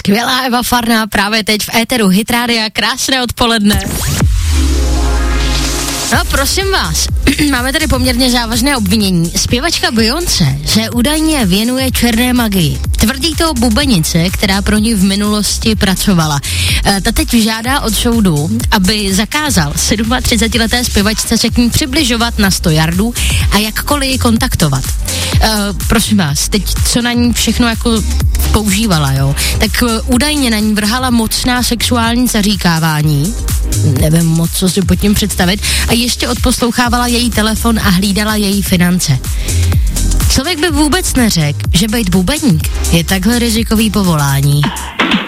Skvělá Eva Farná právě teď v éteru Hit Rádia, krásné odpoledne. No prosím vás, máme tady poměrně závažné obvinění. Zpěvačka Beyoncé se údajně věnuje černé magii. Tvrdí to bubenice, která pro ní v minulosti pracovala. Ta teď žádá od soudu, aby zakázal 37leté zpěvačce se k ní přibližovat na 100 yardů a jakkoliv ji kontaktovat. Prosím vás, teď co na ní všechno jako používala, jo? Tak údajně na ní vrhala mocná sexuální zaříkávání, nevím moc, co si pod tím představit, a ještě odposlouchávala její telefon a hlídala její finance. Člověk by vůbec neřekl, že být bubeník je takhle rizikový povolání.